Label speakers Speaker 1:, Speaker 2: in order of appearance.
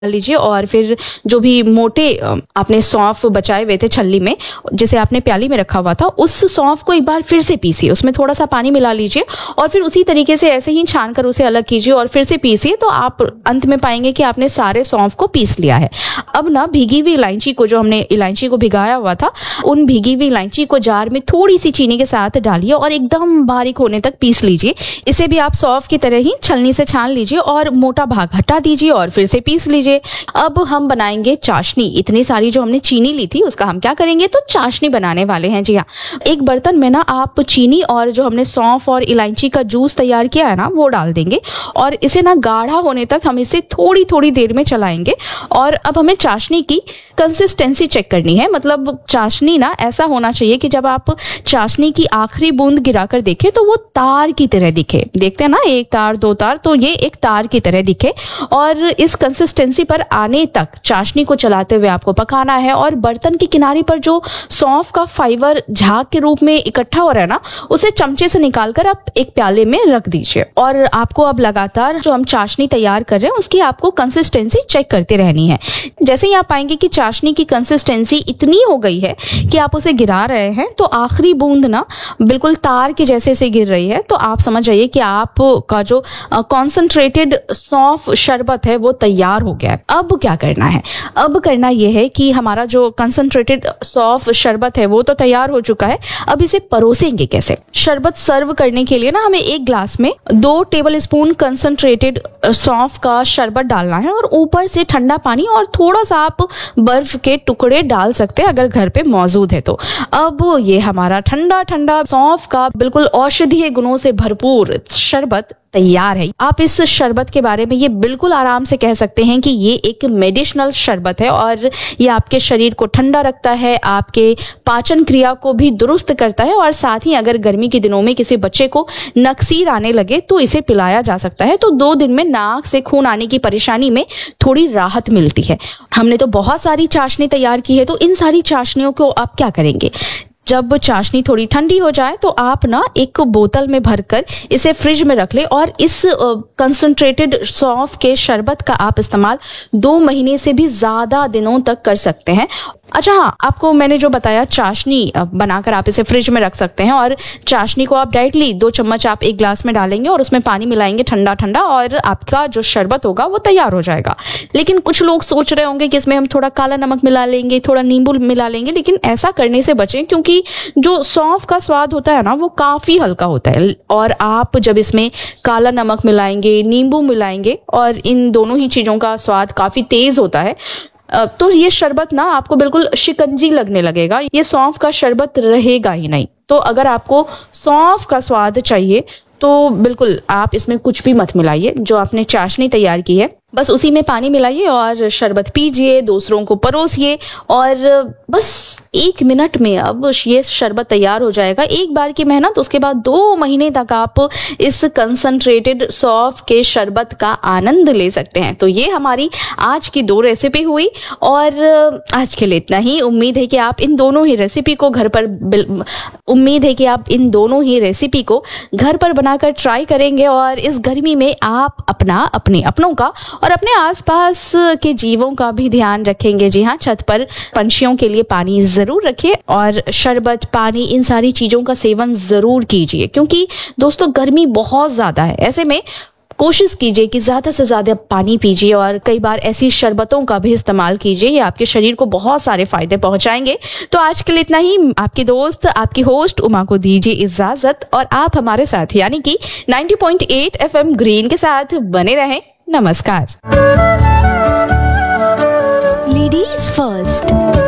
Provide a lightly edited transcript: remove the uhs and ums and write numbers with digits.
Speaker 1: लीजिए और फिर जो भी मोटे आपने सौंफ बचाए हुए थे छल्ली में, जिसे आपने प्याली में रखा हुआ था, उस सौंफ को एक बार फिर से पीसिए। उसमें थोड़ा सा पानी मिला लीजिए और फिर उसी तरीके से ऐसे ही छान कर उसे अलग कीजिए और फिर से पीसिए। तो आप अंत में पाएंगे कि आपने सारे सौंफ को पीस लिया है। अब ना भीगी हुई इलायची को, जो हमने इलायची को भिगाया हुआ था, उन भीगी हुई इलायची को जार में थोड़ी सी चीनी के साथ डालिए और एकदम बारीक होने तक पीस लीजिए। इसे भी आप सौंफ की तरह ही छलनी से छान लीजिए और मोटा भाग हटा दीजिए और फिर से पीस लीजिए। अब हम बनाएंगे चाशनी। इतनी सारी जो हमने चीनी ली थी उसका हम क्या करेंगे, तो चाशनी बनाने वाले हैं। जी हाँ, एक बर्तन में ना आप चीनी और जो हमने सौंफ और इलायची का जूस तैयार किया है ना, वो डाल देंगे और इसे ना गाढ़ा होने तक हम इसे थोड़ी थोड़ी देर में चलाएंगे। और अब हमें चाशनी की कंसिस्टेंसी चेक करनी है। मतलब चाशनी ना ऐसा होना चाहिए कि जब आप चाशनी की आखिरी बूंद गिराकर देखें तो वो तार की तरह दिखे। देखते हैं ना, एक तार दो तार, तो ये एक तार की तरह दिखे। और इस कंसिस्टेंसी पर आने तक चाशनी को चलाते हुए आपको पकाना है। और बर्तन के किनारे पर जो सौंफ का फाइबर झाग के रूप में इकट्ठा हो रहा है ना, उसे चमचे से निकालकर आप एक प्याले में रख दीजिए। और आपको अब लगातार जो हम चाशनी तैयार कर रहे हैं उसकी आपको कंसिस्टेंसी चेक करते रहनी है। जैसे ही आप पाएंगे कि चाशनी की कंसिस्टेंसी इतनी हो गई है कि आप उसे गिरा रहे हैं, तो आखिरी बूंद ना बिल्कुल तार के जैसे से गिर रही है, तो आप समझ जाइए कि आपका जो कॉन्सेंट्रेटेड सौंफ शरबत है वो तैयार हो गया है। अब क्या करना है? अब करना यह है कि हमारा जो कंसंट्रेटेड सौंफ शरबत है वो तो तैयार हो चुका है। अब इसे परोसेंगे कैसे? शरबत सर्व करने के लिए ना हमें एक ग्लास में 2 टेबलस्पून कंसंट्रेटेड सौंफ का शरबत डालना है और ऊपर से ठंडा पानी और थोड़ा सा आप बर्फ के टुकड़े डाल सकते हैं अगर घर पे मौजूद है तो। अब ये हमारा ठंडा ठंडा सौंफ का बिल्कुल औषधीय गुणों से भरपूर शरबत तैयार है। आप इस शरबत के बारे में ये बिल्कुल आराम से कह सकते हैं कि ये एक मेडिसिनल शरबत है और ये आपके शरीर को ठंडा रखता है, आपके पाचन क्रिया को भी दुरुस्त करता है और साथ ही अगर गर्मी के दिनों में किसी बच्चे को नक्सीर आने लगे तो इसे पिलाया जा सकता है। तो 2 दिन में नाक से खून आने की परेशानी में थोड़ी राहत मिलती है। हमने तो बहुत सारी चाशनी तैयार की है, तो इन सारी चाशनियों को आप क्या करेंगे? जब चाशनी थोड़ी ठंडी हो जाए तो आप ना एक बोतल में भरकर इसे फ्रिज में रख ले और इस कंसंट्रेटेड सौंफ के शरबत का आप इस्तेमाल 2 महीने से भी ज्यादा दिनों तक कर सकते हैं। अच्छा हाँ, आपको मैंने जो बताया चाशनी बनाकर आप इसे फ्रिज में रख सकते हैं और चाशनी को आप डायरेक्टली 2 चम्मच आप एक ग्लास में डालेंगे और उसमें पानी मिलाएंगे ठंडा ठंडा और आपका जो शरबत होगा वो तैयार हो जाएगा। लेकिन कुछ लोग सोच रहे होंगे कि इसमें हम थोड़ा काला नमक मिला लेंगे, थोड़ा नींबू मिला लेंगे, लेकिन ऐसा करने से बचें क्योंकि जो सौंफ का स्वाद होता है ना वो काफी हल्का होता है और आप जब इसमें काला नमक मिलाएंगे, नींबू मिलाएंगे और इन दोनों ही चीजों का स्वाद काफी तेज होता है, तो ये शरबत ना आपको बिल्कुल शिकंजी लगने लगेगा। ये सौंफ का शरबत रहेगा ही नहीं। तो अगर आपको सौंफ का स्वाद चाहिए तो बिल्कुल आप इसमें कुछ भी मत मिलाइए। जो आपने चाशनी तैयार की है बस उसी में पानी मिलाइए और शरबत पीजिए, दूसरों को परोसिए और बस 1 मिनट में अब ये शरबत तैयार हो जाएगा। एक बार की मेहनत, उसके बाद 2 महीने तक आप इस कंसंट्रेटेड सौंफ के शरबत का आनंद ले सकते हैं। तो ये हमारी आज की 2 रेसिपी हुई और आज के लिए इतना ही। उम्मीद है कि आप इन दोनों ही रेसिपी को घर पर घर पर बनाकर ट्राई करेंगे और इस गर्मी में आप अपनों का और अपने आसपास के जीवों का भी ध्यान रखेंगे। जी हाँ, छत पर पंछियों के लिए पानी जरूर रखिए और शरबत, पानी, इन सारी चीजों का सेवन जरूर कीजिए क्योंकि दोस्तों गर्मी बहुत ज्यादा है। ऐसे में कोशिश कीजिए कि ज्यादा से ज्यादा पानी पीजिए और कई बार ऐसी शरबतों का भी इस्तेमाल कीजिए। ये आपके शरीर को बहुत सारे फायदे पहुंचाएंगे। तो आज के लिए इतना ही। आपकी दोस्त, आपकी होस्ट उमा को दीजिए इजाजत और आप हमारे साथ यानी कि 90.8 FM ग्रीन के साथ बने रहें। नमस्कार।
Speaker 2: Ladies first.